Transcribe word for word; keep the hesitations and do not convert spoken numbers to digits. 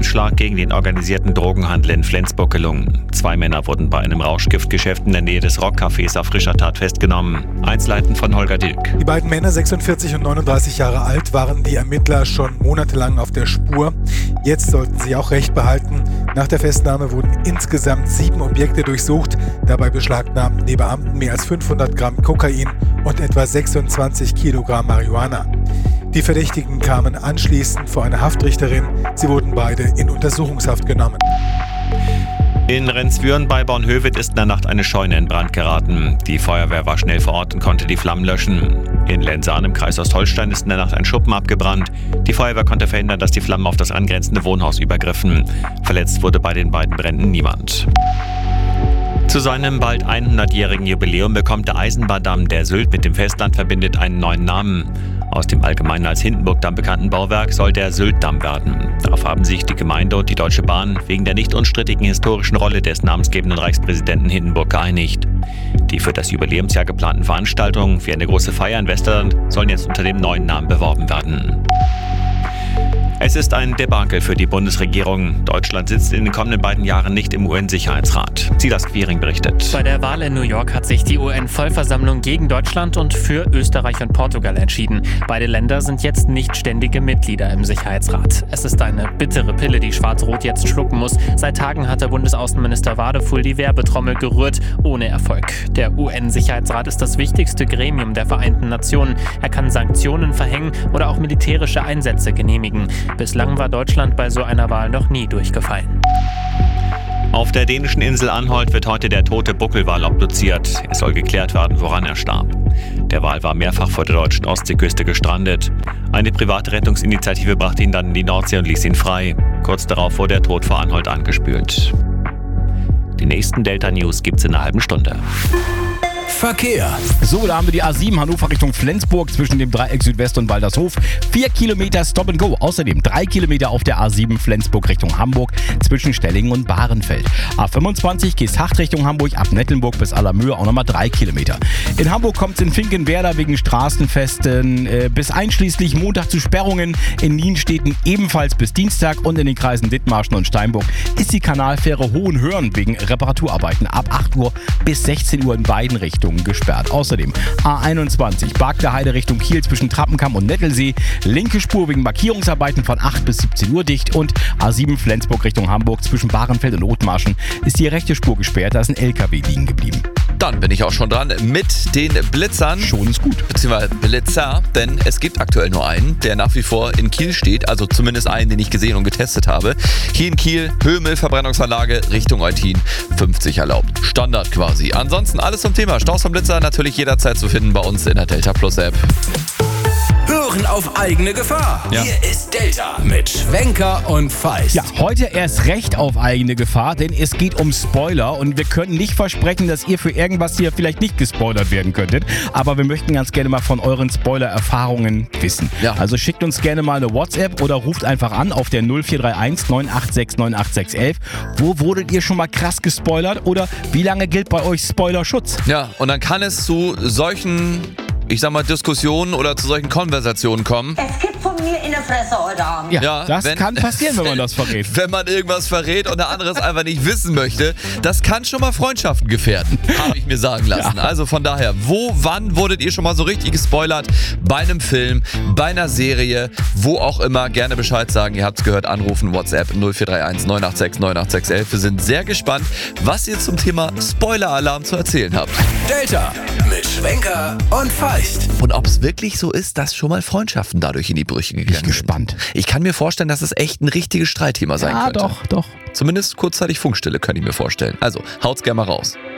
Anschlag gegen den organisierten Drogenhandel in Flensburg gelungen. Zwei Männer wurden bei einem Rauschgiftgeschäft in der Nähe des Rockcafés auf frischer Tat festgenommen. Einzelheiten von Holger Dilk. Die beiden Männer, sechsundvierzig und neununddreißig Jahre alt, waren die Ermittler schon monatelang auf der Spur. Jetzt sollten sie auch Recht behalten. Nach der Festnahme wurden insgesamt sieben Objekte durchsucht. Dabei beschlagnahmten die Beamten mehr als fünfhundert Gramm Kokain und etwa sechsundzwanzig Kilogramm Marihuana. Die Verdächtigen kamen anschließend vor eine Haftrichterin. Sie wurden beide in Untersuchungshaft genommen. In Rendswüren bei Bornhöved ist in der Nacht eine Scheune in Brand geraten. Die Feuerwehr war schnell vor Ort und konnte die Flammen löschen. In Lenzahn im Kreis Ostholstein ist in der Nacht ein Schuppen abgebrannt. Die Feuerwehr konnte verhindern, dass die Flammen auf das angrenzende Wohnhaus übergriffen. Verletzt wurde bei den beiden Bränden niemand. Zu seinem bald hundertjährigen Jubiläum bekommt der Eisenbahndamm, der Sylt mit dem Festland verbindet, einen neuen Namen. Aus dem allgemein als Hindenburgdamm bekannten Bauwerk soll der Syltdamm werden. Darauf haben sich die Gemeinde und die Deutsche Bahn wegen der nicht unstrittigen historischen Rolle des namensgebenden Reichspräsidenten Hindenburg geeinigt. Die für das Jubiläumsjahr geplanten Veranstaltungen wie eine große Feier in Westerland sollen jetzt unter dem neuen Namen beworben werden. Es ist ein Debakel für die Bundesregierung. Deutschland sitzt in den kommenden beiden Jahren nicht im U N-Sicherheitsrat. Silas Quiring berichtet. Bei der Wahl in New York hat sich die U N-Vollversammlung gegen Deutschland und für Österreich und Portugal entschieden. Beide Länder sind jetzt nicht ständige Mitglieder im Sicherheitsrat. Es ist eine bittere Pille, die Schwarz-Rot jetzt schlucken muss. Seit Tagen hat der Bundesaußenminister Wadefuhl die Werbetrommel gerührt, ohne Erfolg. Der U N-Sicherheitsrat ist das wichtigste Gremium der Vereinten Nationen. Er kann Sanktionen verhängen oder auch militärische Einsätze genehmigen. Bislang war Deutschland bei so einer Wahl noch nie durchgefallen. Auf der dänischen Insel Anholt wird heute der tote Buckelwal obduziert. Es soll geklärt werden, woran er starb. Der Wal war mehrfach vor der deutschen Ostseeküste gestrandet. Eine private Rettungsinitiative brachte ihn dann in die Nordsee und ließ ihn frei. Kurz darauf wurde der Tod vor Anholt angespült. Die nächsten Delta-News gibt's in einer halben Stunde. Verkehr. So, da haben wir die A sieben Hannover Richtung Flensburg zwischen dem Dreieck Südwest und Waldershof. Vier Kilometer Stop and Go. Außerdem drei Kilometer auf der A sieben Flensburg Richtung Hamburg zwischen Stellingen und Bahrenfeld. A fünfundzwanzig Geesthacht Richtung Hamburg ab Nettelnburg bis Allermöhe auch nochmal drei Kilometer. In Hamburg kommt es in Finkenwerder wegen Straßenfesten äh, bis einschließlich Montag zu Sperrungen. In Nienstädten ebenfalls bis Dienstag und in den Kreisen Dithmarschen und Steinburg ist die Kanalfähre Hohenhörn wegen Reparaturarbeiten ab acht Uhr bis sechzehn Uhr in beiden Richtungen gesperrt. Außerdem A einundzwanzig Barklerheide Richtung Kiel zwischen Trappenkamm und Nettelsee. Linke Spur wegen Markierungsarbeiten von acht bis siebzehn Uhr dicht und A sieben Flensburg Richtung Hamburg zwischen Bahrenfeld und Othmarschen ist die rechte Spur gesperrt. Da ist ein L K W liegen geblieben. Dann bin ich auch schon dran mit den Blitzern. Schon ist gut. Beziehungsweise Blitzer, denn es gibt aktuell nur einen, der nach wie vor in Kiel steht. Also zumindest einen, den ich gesehen und getestet habe. Hier in Kiel, Höhmüll-Verbrennungsanlage Richtung Eutin, fünfzig erlaubt. Standard quasi. Ansonsten alles zum Thema Staus vom Blitzer natürlich jederzeit zu finden bei uns in der Delta Plus App. Hören auf eigene Gefahr. Ja. Hier ist Delta mit Schwenker und Feist. Ja, heute erst recht auf eigene Gefahr, denn es geht um Spoiler und wir können nicht versprechen, dass ihr für irgendwas hier vielleicht nicht gespoilert werden könntet, aber wir möchten ganz gerne mal von euren Spoiler-Erfahrungen wissen. Ja. Also schickt uns gerne mal eine WhatsApp oder ruft einfach an auf der null vier drei eins neun acht sechs neun acht sechs eins eins. Wo wurdet ihr schon mal krass gespoilert oder wie lange gilt bei euch Spoilerschutz? Ja, und dann kann es zu solchen, ich sag mal, Diskussionen oder zu solchen Konversationen kommen. Es gibt von mir in der Fresse heute Abend. Ja, Ja, das wenn- kann passieren, wenn man das verrät. Wenn man irgendwas verrät und der andere es einfach nicht wissen möchte, das kann schon mal Freundschaften gefährden, habe ich mir sagen lassen. Also von daher, wo, wann wurdet ihr schon mal so richtig gespoilert? Bei einem Film, bei einer Serie, wo auch immer. Gerne Bescheid sagen, ihr habt es gehört, anrufen, WhatsApp null vier drei eins neun acht sechs neun acht sechs eins eins. Wir sind sehr gespannt, was ihr zum Thema Spoiler-Alarm zu erzählen habt. Delta mit Schwenker und Feist. Und ob es wirklich so ist, dass schon mal Freundschaften dadurch in die Brüche gegangen Bin sind. ich gespannt. Ich kann mir vorstellen, dass es echt ein richtiges Streitthema sein Ja, könnte. doch, doch. Zumindest kurzzeitig Funkstille, kann ich mir vorstellen. Also, haut's gerne mal raus.